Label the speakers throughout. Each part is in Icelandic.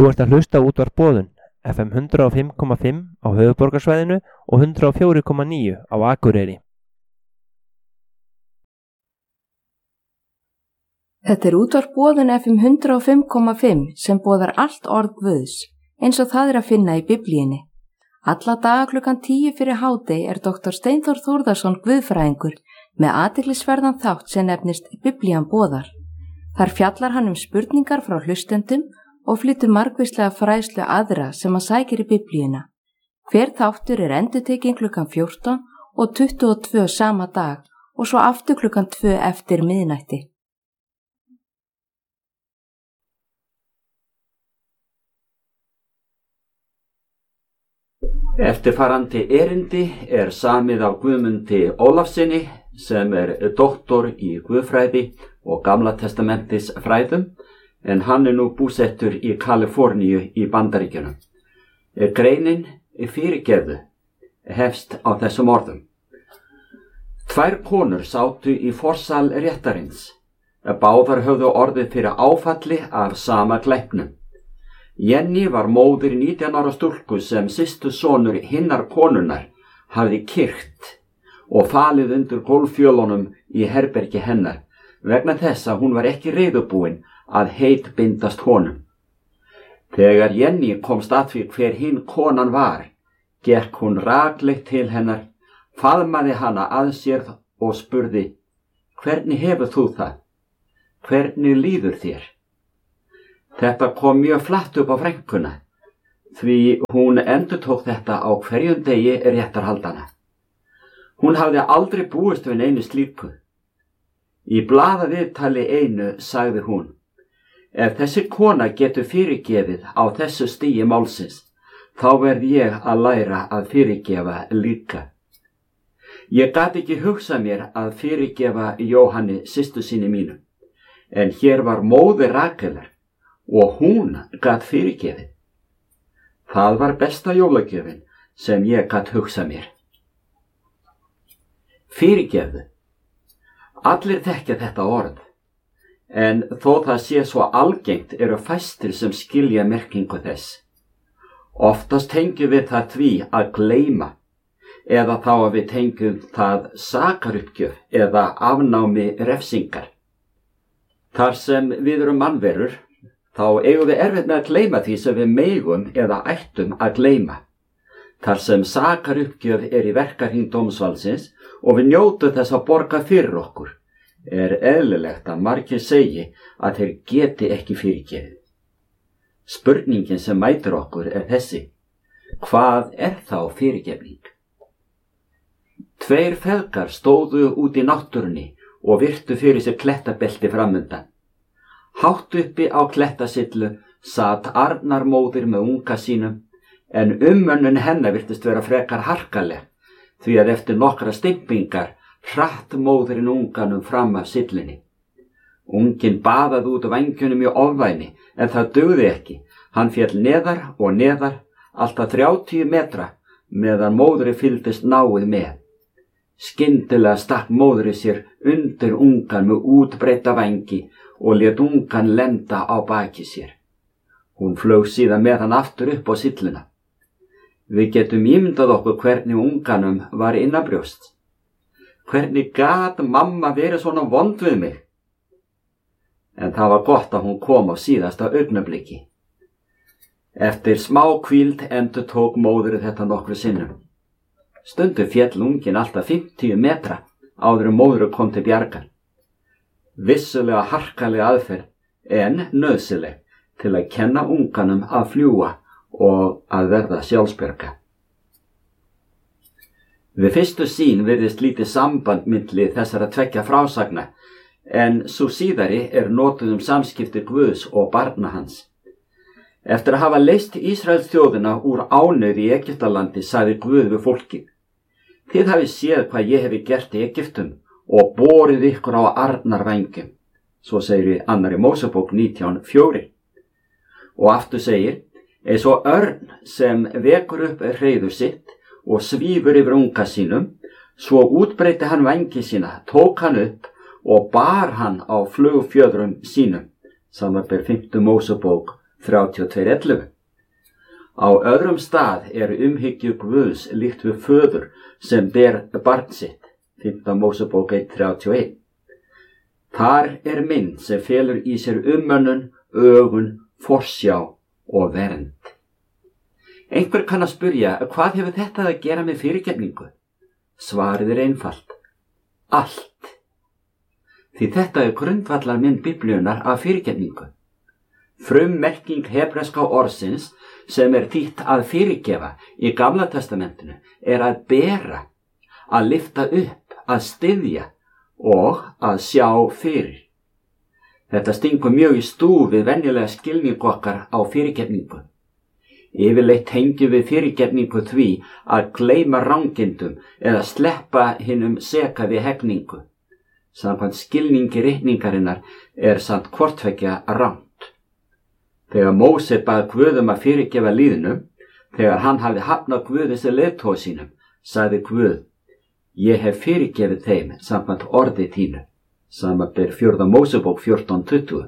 Speaker 1: Þú ert að hlusta á Útvarp Boðun, FM 105,5 á höfuðborgarsvæðinu og 104,9 á Akureyri.
Speaker 2: Þetta Útvarp Boðun FM 105,5 sem boðar allt orð Guðs, eins og það að finna í Biblíunni. Alla daga klukkan 10 fyrir hádegi Dr. Steinþór Þórðarson guðfræðingur með athyglisverðan þátt sem nefnist Biblían boðar. Þar fjallar hann spurningar frá hlustendum og flytur margvíslega fræðslu aðra sem að sækir í Biblíuna. Hver þáttur endurtekinn klukkan 14 og 22 sama dag og svo aftur klukkan 2 eftir miðnætti.
Speaker 3: Eftirfarandi erindi samið af Guðmundi Ólafssyni sem doktor í guðfræði og Gamla testamentis fræðum, en hann nú búsettur í Kaliforníu í Bandaríkjunum. Greinin fyrirgefðu hefst á þessum orðum. Tvær konur sátu í forsal réttarins. Báðar höfðu orðið fyrir áfalli af sama glæpnum. Jenny var móðir 19 ára stúlku sem systusonur hinnar konunnar hafði kyrkt og falið undir gólffjölunum í herbergi hennar vegna þess að hún var ekki reiðubúin að heitbindast honum. Þegar Jenny komst að því hver hinn konan var, gekk hún rakleitt til hennar, faðmaði hana að sér og spurði: Hvernig hefur þú það? Hvernig líður þér? Þetta kom mjög flatt upp á frænkuna, því hún endurtók þetta á hverjum degi réttarhaldana. Hún hafði aldrei búist við neinu slíku. Í blaðaviðtali einu sagði hún: Ef þessi kona getur fyrirgefið á þessu stigi málsins, þá verð ég að læra að fyrirgefa líka. Ég gat ekki hugsað mér að fyrirgefa Jóhanni systursyni mínum, en hér var móðir Rakelar og hún gat fyrirgefið. Það var besta jólagjöfin sem ég gat hugsað mér. Fyrirgefðu. Allir þekkja þetta orð, en þó það sé svo algengt fæstir sem skilja merkingu þess. Oftast tengjum við það því að gleyma, eða þá að við tengjum það sakaruppgjöf eða afnámi refsingar. Þar sem við erum mannverur, þá eigum við erfitt með að gleyma því sem við megum eða ættum að gleyma. Þar sem sakaruppgjöf í verkahring dómsvaldsins og við njótum þess að borga fyrir okkur, eðlilegt að margir segi að þeir geti ekki fyrirgefið. Spurningin sem mætir okkur þessi: hvað þá fyrirgefning? Tveir feðgar stóðu út í náttúrunni og virtu fyrir sér klettabelti framundan. Hátt uppi á klettasillu sat Arnarmóðir með unga sínum, en umönnun hennar virtist vera frekar harkaleg, því að eftir nokkra stimpingar hratt móðirinn unganum fram af sillunni. Unginn baðaði út vængjunum í ofvæni, en það dugði ekki. Hann féll neðar og neðar, alltaf 30 metra, meðan móðurinn fylgdist náið með. Skyndilega stakk móðurinn sér undir ungan með útbreidda vængi og lét ungan lenda á baki sér. Hún flaug síðan með hann aftur upp á silluna. Við getum ímyndað okkur hvernig unganum var innanbrjóst. Hvernig gat mamma verið svona vond við mig? En það var gott að hún kom á síðasta augnabliki. Eftir smá hvíld endurtók móðurinn þetta nokkru sinnum. Stundum féll unginn alltaf 50 metra áður en móðurinn kom til bjargar. Vissulega harkaleg aðferð, en nauðsynleg til að kenna unganum að fljúga og að verða sjálfsbjarga. Við fyrstu sýn virðist lítið samband milli þessara tveggja frásagna, en sú síðari notuð samskipti Guðs og barna hans. Eftir að hafa leyst Ísraels þjóðina úr ánauð í Egyptalandi sagði Guð við fólkið: Þið hafið séð hvað ég hefi gert í Egyptum og borið ykkur á arnarvængjum. Svo segir í 2. Mósebók 19:4. Og aftur segir: eins og örn sem vekur upp hreiður sitt og svífur yfir unga sínum, svo útbreiddi hann vængi sína, tók hann upp og bar hann á flugfjöðrum sínum. Samanber 5. Mósebók 32:11. Á öðrum stað umhyggju Guðs líkt við föður sem ber barn sitt, 5. Mósebók 1:31. Þar mynd sem felur í sér umönnun, ögun, forsjá og vernd. Einhver kann að spyrja, hvað hefur þetta að gera með fyrirgefningu? Svarið einfalt. Allt. Því þetta grundvallar mynd Biblíunnar af fyrirgefningu. Frummerking hebreska orðsins sem þýtt að fyrirgefa í Gamla testamentinu að bera, að lyfta upp, að styðja og að sjá fyrir. Þetta stingur mjög í stúf við venjulega skilning okkar á fyrirgefningu. Yfirleitt tengjum við fyrirgefningu því að gleyma rangindum eða sleppa hinum seka við hegningu. Samkvæmt skilningi ritningarinnar samt hvorttveggja rangt. Þegar Móse bað Guð að fyrirgefa lýðnum, þegar hann hafði hafnað Guði sem leiðtoga sínum, sagði Guð, ég hef fyrirgefið þeim samkvæmt orði þínu, samanber 4. Mósebók 14:20.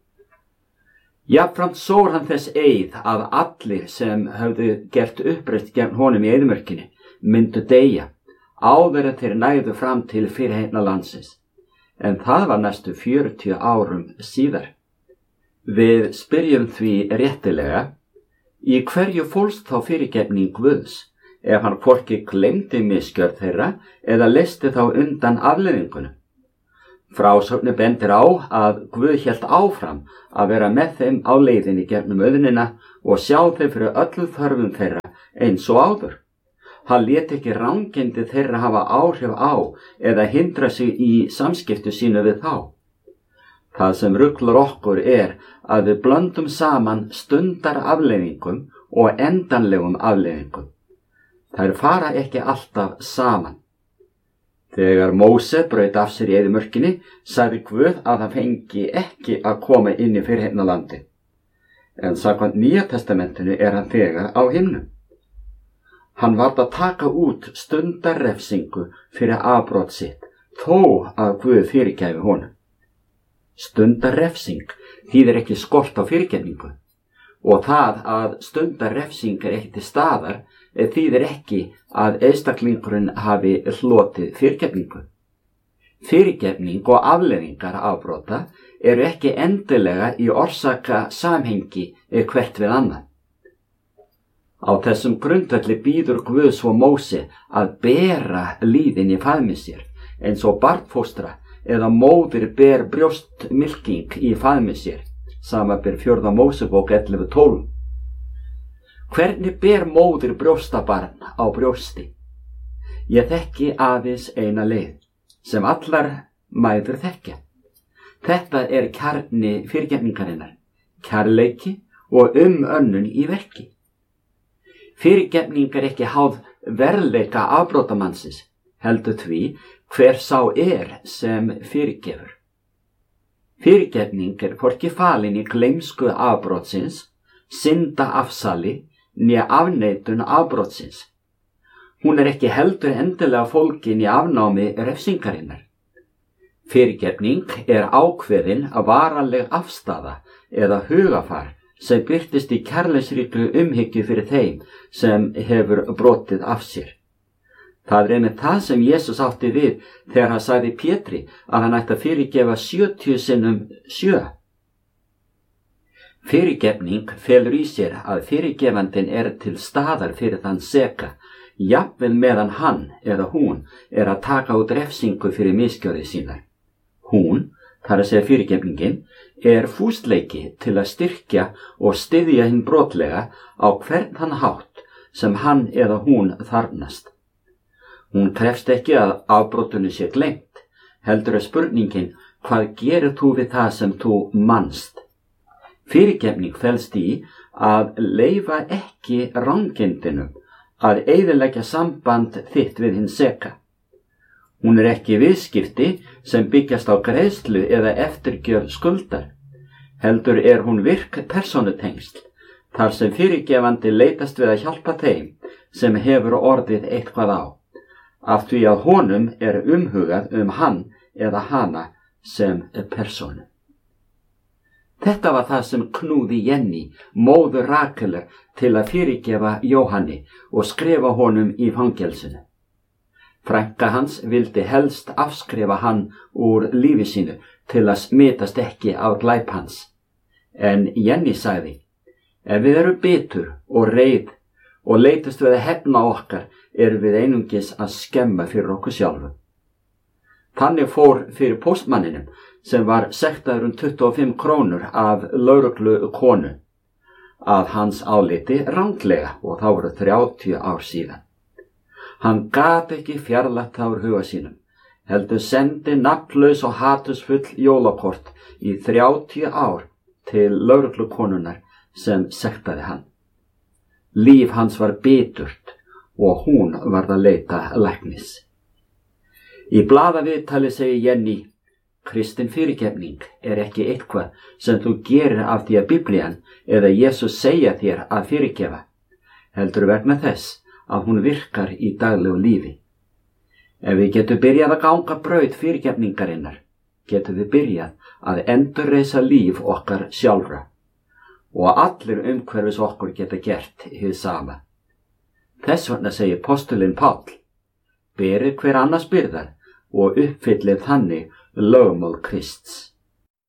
Speaker 3: Jafnframt sór hann þess eið að allir sem höfðu gert uppreist gegn honum í eyðimörkinni myndu deyja, áður en þeir nægðu fram til fyrirheitna landsins. En það var næstu 40 árum síðar. Við spyrjum því réttilega, í hverju fólst þá fyrirgefning Guðs, ef hann hvorki gleymdi misgjörð þeirra eða leysti þá undan afleiðingunum? Frásögnin bendir á að Guð hélt áfram að vera með þeim á leiðinni gegnum auðnina og sjá þeim fyrir öllu þörfum þeirra eins og áður. Hann lét ekki rangindi þeirra hafa áhrif á eða hindra sig í samskiptu sínu við þá. Það sem ruglar okkur að við blöndum saman stundar afleiðingum og endanlegum afleiðingum. Þær fara ekki alltaf saman. Þegar Móse braut af sér í eyðimörkinni, sagði Guð að hann fengi ekki að koma inn í fyrirheitna landi. En samkvæmt Nýja testamentinu hann þegar á himnum. Hann varð að taka út stundarrefsingu fyrir afbrot sitt, þó að Guð fyrirgæfi honum. Stundarrefsing þýðir ekki skort á fyrirgefningu og það að stundarrefsing ekki til staðar þýðir ekki að einstaklingurinn hafi hlotið fyrirgefningu. Fyrirgefning og afleiðingar afbrota ekki endilega í orsaka samhengi hvert við annað. Á þessum grundvelli býður Guð svo Móse að bera lýðin í faðmi sér eins og barnfóstra eða móðir ber brjóstmylking í faðmi sér, samanber 4. Mósebók 11:12. Hvernig ber móðir brjóstabarn á brjósti? Ég þekki aðeins eina leið, sem allar mæður þekkja. Þetta kjarni fyrirgefningarinnar, kærleiki og umönnun í verki. Fyrirgefning ekki háð verðleika afbrotamannsins, heldur því hver sá sem fyrirgefur. Fyrirgefning hvorki falin í gleymsku afbrotsins, synda afsali, né afneitun afbrotsins. Hún ekki heldur endilega fólgin í afnámi refsingarinnar. Fyrirgefning ákveðin varanleg afstaða eða hugafar sem birtist í kærleiksríkri umhyggju fyrir þeim sem hefur brotið af sér. Það einmitt það sem Jesús átti við þegar hann sagði Pétri að hann ætti að fyrirgefa 70 sinnum 7. Fyrirgefning felur í sér að fyrirgefandinn til staðar fyrir þann seka, jafnvel meðan hann eða hún að taka út refsingu fyrir misgjörðir sínar. Hún, þar að segja fyrirgefningin, fúsleiki til að styrkja og styðja hinn brotlega á hvern hann hátt sem hann eða hún þarfnast. Hún krefst ekki að afbrotinu sé gleymt, heldur spurningin hvað gerir þú við það sem þú manst. Fyrirgefning felst í að leyfa ekki rangindinum að eyðileggja samband þitt við hinn seka. Hún ekki viðskipti sem byggjast á greiðslu eða eftirgjöf skuldar, heldur hún virk persónutengsl, þar sem fyrirgefandi leitast við að hjálpa þeim sem hefur orðið eitthvað á, af því að honum umhugað hann eða hana sem persónu. Þetta var það sem knúði Jenny, móður Rakeler, til að fyrirgefa Jóhanni og skrifa honum í fangelsinu. Frænka hans vildi helst afskrifa hann úr lífi sínu til að smitast ekki á glæp hans. En Jenny sagði, ef við erum bitur og reið og leitast við að hefna okkar, erum við einungis að skemma fyrir okkur sjálfum. Þannig fór fyrir póstmanninum, sem var sektaður 25 krónur af lögreglu konu, að hans áliti ranglega, og þá voru 30 ár síðan. Hann gat ekki fjarlægt það úr huga sínum, heldur sendi nafnlaus og hatusfull jólakort í 30 ár til lögreglukonunnar sem sektaði hann. Líf hans var biturt og hún varð að leita læknis. Í blaðaviðtali segir Jenny, kristin fyrirgefning er ekki eitthvað sem þú gerir af því að Biblían eða Jesús segja þér að fyrirgefa, heldur vegna þess að hún virkar í daglegu lífi. Ef við getum byrjað að ganga braut fyrirgefningarinnar, getum við byrjað að endurreisa líf okkar sjálfra og allir umhverfis okkur geta gert hið sama. Þess vegna segir postulinn Páll, berið hver annars byrðar og uppfyllið þannig lögmál Krists.